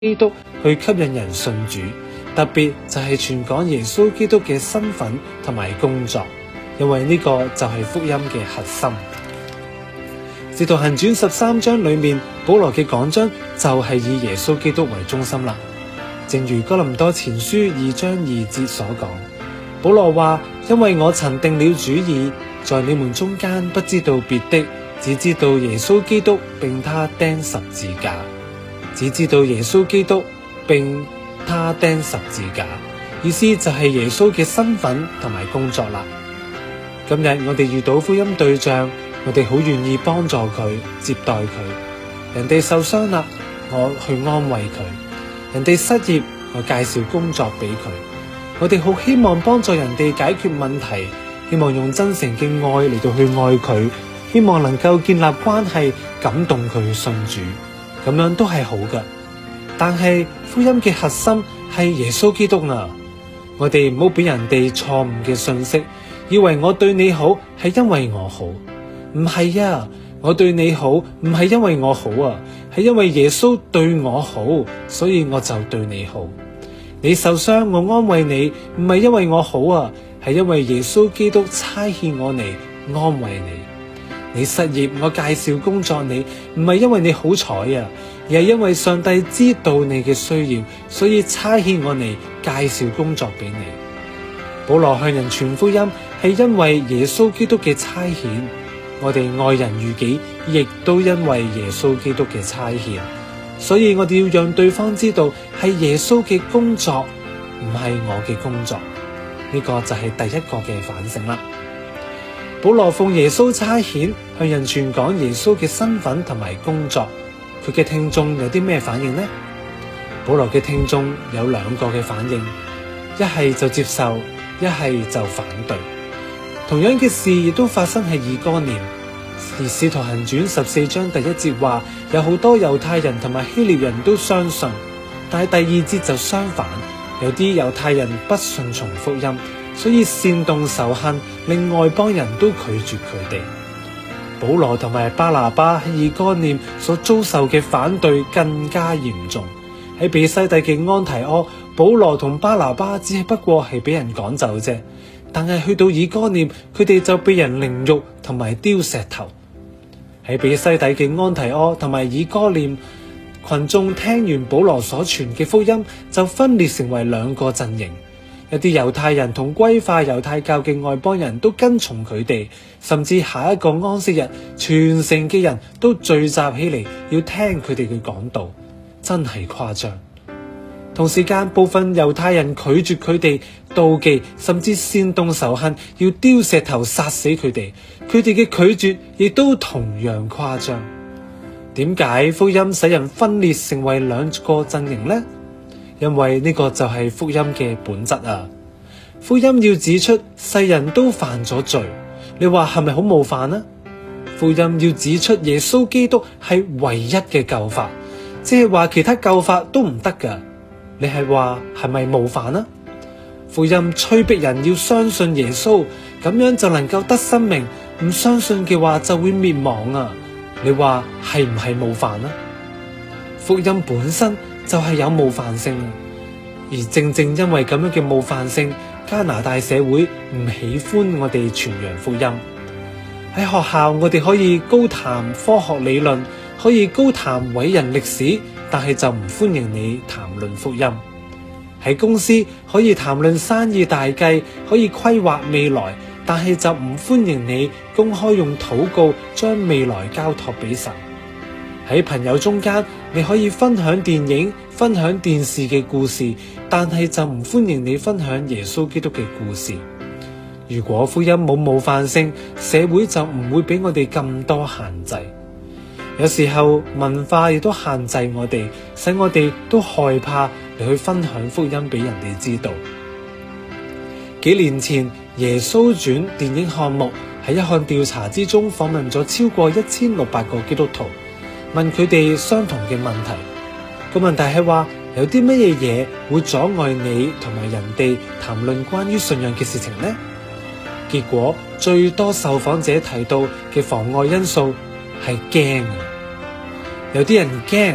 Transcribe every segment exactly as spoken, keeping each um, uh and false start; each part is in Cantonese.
基督去吸引人信主，特別就係傳講耶穌基督嘅身份同埋工作，因為呢個就係福音嘅核心。使徒行傳十三章裏面，保羅嘅講章就係以耶穌基督為中心啦。正如哥林多前書二章二節所講，保羅話：因為我曾定了主意，在你們中間不知道別的，只知道耶穌基督並他釘十字架，只知道耶穌基督並他釘十字架，意思就係耶穌嘅身份同埋工作啦。今日我哋遇到福音對象，我哋好願意幫助佢、接待佢。人哋受傷啦，我去安慰佢；人哋失業，我介紹工作俾佢。我哋好希望幫助人哋解決問題，希望用真誠嘅愛嚟到去愛佢，希望能夠建立關係，感動佢去信主，咁樣都係好嘅。但係福音嘅核心係耶穌基督啊！我哋唔好俾人哋錯誤嘅信息，以為我對你好係因為我好。唔係啊，我對你好唔係因為我好啊，係因為耶穌對我好，所以我就對你好。你受傷，我安慰你，唔係因為我好啊，係因為耶穌基督差遣我嚟安慰你。你失業，我介紹工作你，唔係因為你好彩啊，而係因為上帝知道你嘅需要，所以差遣我嚟介紹工作俾你。保羅向人傳福音，係因為耶穌基督嘅差遣。我哋愛人如己，亦都因為耶穌基督嘅差遣。所以我哋要讓對方知道，係耶穌嘅工作，唔係我嘅工作。呢個就係第一個嘅反省啦。保羅奉耶穌差遣，向人傳講耶穌嘅身份同埋工作，佢嘅聽眾有啲咩反應呢？保羅嘅聽眾有兩個嘅反應，一係就接受，一係就反對。同樣嘅事亦都發生喺以哥念，而使徒行傳十四章第一節話，有好多猶太人同埋希臘人都相信，但係第二節就相反，有啲猶太人不順從福音，所以煽動仇恨，令外邦人都拒絕佢哋。保羅同埋巴拿巴喺以哥念所遭受嘅反對更加嚴重。喺彼西底嘅安提阿，保羅同巴拿巴只係不過係俾人趕走啫，但係去到以哥念，佢哋就被人凌辱同埋丟石頭。喺彼西底嘅安提阿同埋以哥念，群眾聽完保羅所傳嘅福音，就分裂成為兩個陣營。一啲猶太人同歸化猶太教嘅外邦人都跟從佢哋，甚至下一個安息日，全城嘅人都聚集起嚟要聽佢哋嘅講道，真係誇張。同時間，部分猶太人拒絕佢哋，妒忌甚至煽動仇恨，要丟石頭殺死佢哋。佢哋嘅拒絕亦都同樣誇張。點解福音使人分裂成為兩個陣營呢？因為呢個就係福音嘅本質啊！福音要指出世人都犯咗罪，你話係咪好冒犯呢？福音要指出耶穌基督係唯一嘅救法，即係話其他救法都唔得噶。你係話係咪冒犯呢？福音催逼人要相信耶穌，咁樣就能夠得生命，唔相信嘅話就會滅亡啊！你話係唔係冒犯呢？福音本身就係有冒犯性，而正正因為咁樣嘅冒犯性，加拿大社會唔喜歡我哋傳揚福音。喺學校我哋可以高談科學理論，可以高談偉人歷史，但係就唔歡迎你談論福音。喺公司可以談論生意大計，可以規劃未來，但係就唔歡迎你公開用禱告將未來交託俾神。喺朋友中間，你可以分享電影、分享電視嘅故事，但係就唔歡迎你分享耶穌基督嘅故事。如果福音冇冒犯性，社會就唔會俾我哋咁多限制。有時候文化亦都限制我哋，使我哋都害怕嚟去分享福音俾人哋知道。幾年前，耶穌傳電影項目喺一項調查之中訪問咗超過一千六百個基督徒，問佢哋相同嘅問題。個問題係話，有啲乜嘢嘢會阻礙你同埋人哋談論關於信仰嘅事情呢？結果最多受訪者提到嘅妨礙因素係驚。有啲人驚，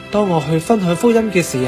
當我去分享福音嘅時